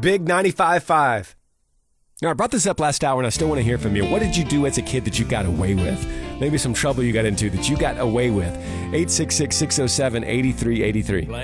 Big 95.5. Now, I brought this up last hour, and I still want to hear from you. What did you do as a kid that you got away with? Maybe some trouble you got into that you got away with. 866-607-8383.